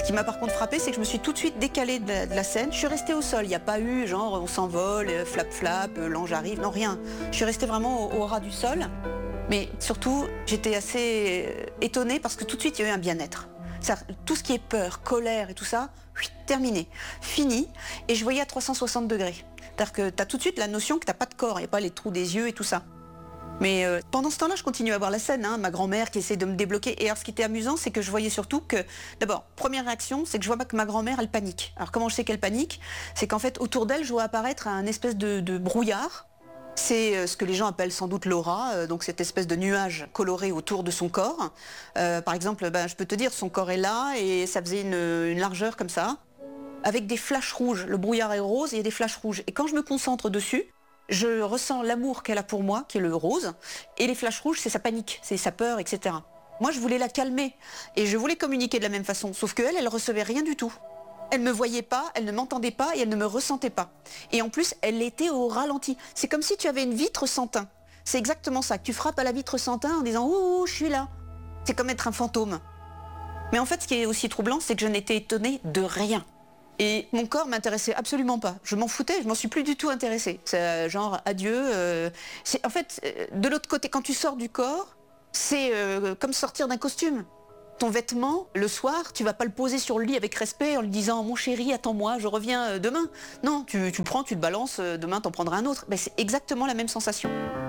Ce qui m'a par contre frappé, c'est que je me suis tout de suite décalée de la scène. Je suis restée au sol. Il n'y a pas eu genre on s'envole, flap flap, l'ange arrive. Non, rien. Je suis restée vraiment au ras du sol. Mais surtout, j'étais assez étonnée parce que tout de suite, il y a eu un bien-être. Tout ce qui est peur, colère et tout ça, terminé, fini. Et je voyais à 360 degrés. C'est-à-dire que tu as tout de suite la notion que tu n'as pas de corps, il n'y a pas les trous des yeux et tout ça. Mais pendant ce temps-là, je continue à voir la scène, hein, ma grand-mère qui essaie de me débloquer. Et alors ce qui était amusant, c'est que je voyais surtout que, d'abord, première réaction, c'est que je vois que ma grand-mère, elle panique. Alors comment je sais qu'elle panique? C'est qu'en fait, autour d'elle, je vois apparaître un espèce de brouillard. C'est ce que les gens appellent sans doute l'aura, donc cette espèce de nuage coloré autour de son corps. Par exemple, je peux te dire, son corps est là et ça faisait une largeur comme ça, avec des flashs rouges. Le brouillard est rose et il y a des flashs rouges. Et quand je me concentre dessus, je ressens l'amour qu'elle a pour moi, qui est le rose, et les flashs rouges, c'est sa panique, c'est sa peur, etc. Moi, je voulais la calmer et je voulais communiquer de la même façon, sauf qu'elle, elle recevait rien du tout. Elle ne me voyait pas, elle ne m'entendait pas et elle ne me ressentait pas. Et en plus, elle était au ralenti. C'est comme si tu avais une vitre sans teint. C'est exactement ça. Tu frappes à la vitre sans teint en disant « Ouh, je suis là ». C'est comme être un fantôme. Mais en fait, ce qui est aussi troublant, c'est que je n'étais étonnée de rien. Et mon corps m'intéressait absolument pas. Je m'en foutais, je m'en suis plus du tout intéressée. C'est genre adieu. En fait, de l'autre côté, quand tu sors du corps, c'est comme sortir d'un costume. Ton vêtement, le soir, tu vas pas le poser sur le lit avec respect en lui disant « Mon chéri, attends-moi, je reviens demain ». Non, tu le prends, tu le balances, demain t'en prendras un autre. C'est exactement la même sensation.